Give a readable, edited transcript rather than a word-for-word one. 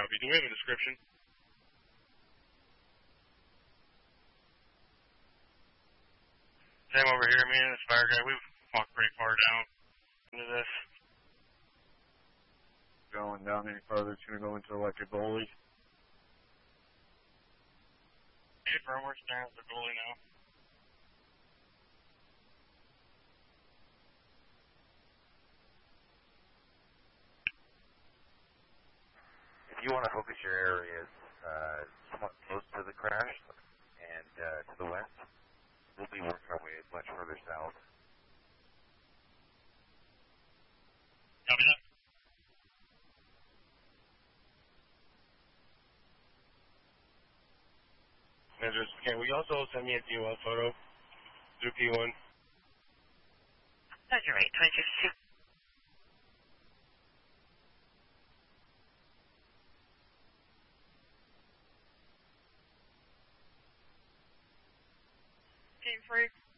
Copy. Do we have a description? Same over here, man. This fire guy, we've walked pretty far down into this. Going down any further, it's going to go into like a goalie. Hey, bro, we're staring at the goalie now. If you want to focus your areas somewhat close to the crash and to the west, we'll be working our way much further south. Copy that. Can we also send me a DOL photo through P1? Roger, right. 22. Team 3.